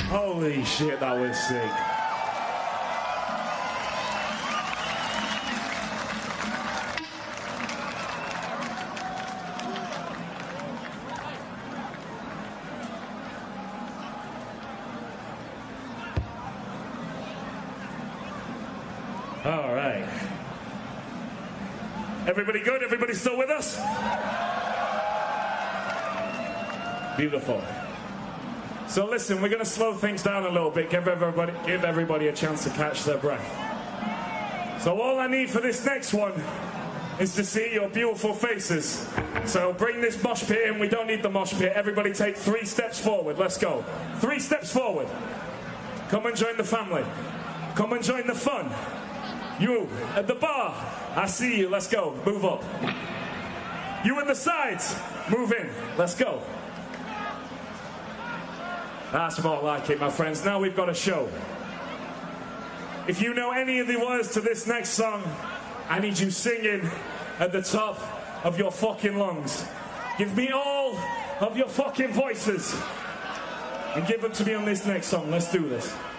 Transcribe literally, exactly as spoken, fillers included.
Holy shit, that was sick. All right. Everybody good? Everybody still with us? Beautiful. So listen, we're going to slow things down a little bit, give everybody, give everybody a chance to catch their breath. So all I need for this next one is to see your beautiful faces. So bring this mosh pit in. We don't need the mosh pit. Everybody take three steps forward. Let's go. Three steps forward. Come and join the family. Come and join the fun. You at the bar, I see you. Let's go. Move up. You at the sides, move in. Let's go. That's more like it, my friends. Now we've got a show. If you know any of the words to this next song, I need you singing at the top of your fucking lungs. Give me all of your fucking voices and give them to me on this next song. Let's do this.